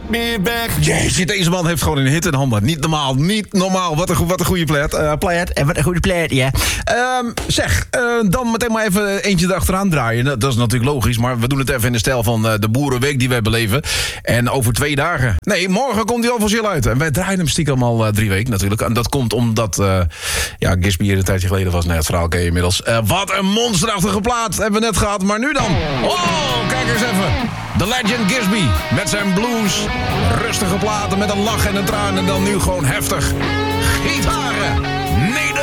me back. Jeetje, deze man heeft gewoon een hit in handen. Niet normaal, niet normaal. Wat een goede plaat. En wat een goede plaat, ja. Dan meteen maar even eentje erachteraan draaien. Dat is natuurlijk logisch, maar we doen het even in de stijl van de Boerenweek die wij beleven. En over 2 dagen. Nee, morgen komt hij officieel uit. En wij draaien hem stiekem al 3 weken natuurlijk. En dat komt omdat Gisby hier een tijdje geleden was. Nee, het verhaal ken je inmiddels. Wat een monsterachtige plaat hebben we net gehad. Maar nu dan. Oh, kijk eens even. The Legend Gisby met zijn blues. Rustige platen met een lach en een traan. En dan nu gewoon heftig. Gitaren.